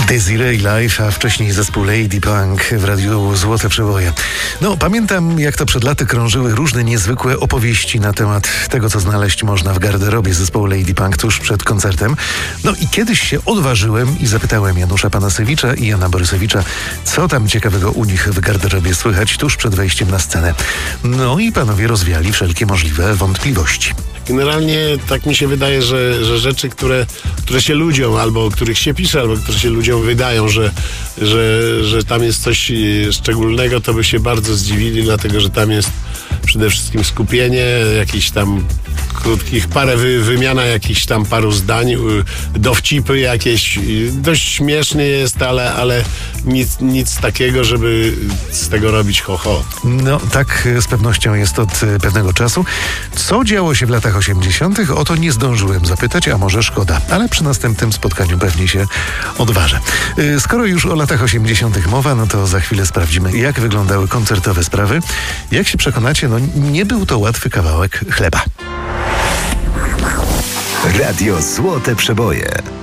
Desiree Live, a wcześniej zespół Lady Punk w radiu Złote Przeboje. No, pamiętam, jak to przed laty krążyły różne niezwykłe opowieści na temat tego, co znaleźć można w garderobie zespołu Lady Punk tuż przed koncertem. No i kiedyś się odważyłem i zapytałem Janusza Panasewicza i Jana Borysewicza, co tam ciekawego u nich w garderobie słychać tuż przed wejściem na scenę. No i panowie rozwiali wszelkie możliwe wątpliwości. Generalnie tak mi się wydaje, że rzeczy, które się ludziom, albo o których się pisze, albo które się ludziom wydają, że tam jest coś szczególnego, to by się bardzo zdziwili, dlatego że tam jest przede wszystkim skupienie, jakichś tam krótkich, wymiana jakichś tam paru zdań, dowcipy jakieś, dość śmiesznie jest, ale nic takiego, żeby z tego robić ho-ho. No tak z pewnością jest od pewnego czasu. Co działo się w latach 80., o to nie zdążyłem zapytać, a może szkoda, ale przy następnym spotkaniu pewnie się odważę. Skoro już o latach 80. mowa, no to za chwilę sprawdzimy, jak wyglądały koncertowe sprawy. Jak się przekonacie, no nie był to łatwy kawałek chleba. Radio Złote Przeboje.